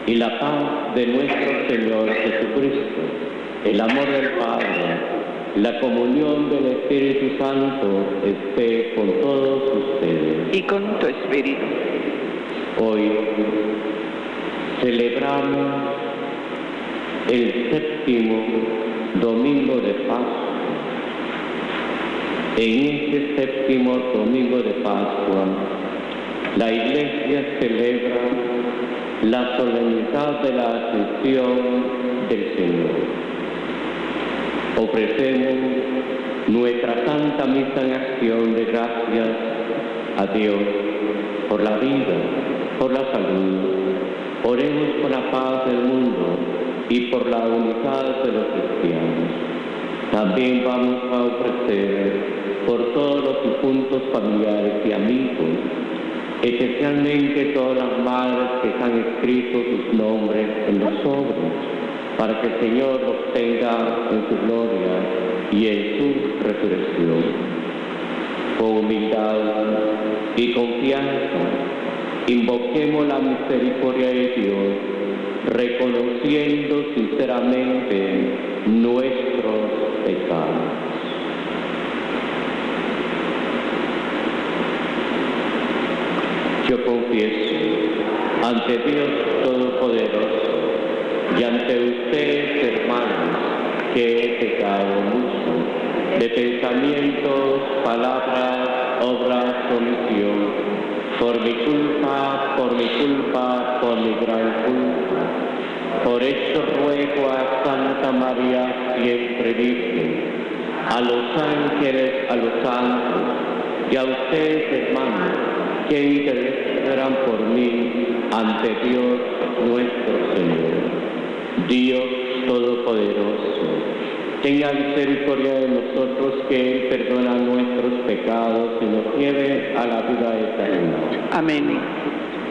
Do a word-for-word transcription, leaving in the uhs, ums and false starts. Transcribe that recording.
y la paz de nuestro Señor Jesucristo, el amor del Padre, la comunión del Espíritu Santo esté con todos ustedes. Y con tu espíritu. Hoy celebramos el séptimo domingo de Pascua. En este séptimo domingo de Pascua, la Iglesia celebra la solemnidad de la Ascensión del Señor. Ofrecemos nuestra Santa Misa en acción de gracias a Dios por la vida, por la salud. Oremos por la paz del mundo y por la unidad de los cristianos. También vamos a ofrecer por todos los difuntos familiares y amigos, especialmente todas las madres que han escrito sus nombres en los sobres, para que el Señor los tenga en su gloria y en su resurrección. Con humildad y confianza, invoquemos la misericordia de Dios, reconociendo sinceramente nuestros pecados. Yo confieso ante Dios Todopoderoso y ante ustedes, hermanos, que he pecado mucho, de pensamientos, palabras, obras, omisión, por mi culpa, por mi culpa, por mi gran culpa. Por esto ruego a Santa María, siempre Virgen, a los ángeles, a los santos, y a ustedes, hermanos, que intercedan por mí ante Dios nuestro Señor. Dios Todopoderoso, tenga misericordia de nosotros, que Él perdona nuestros pecados y nos lleve a la vida eterna. Amén.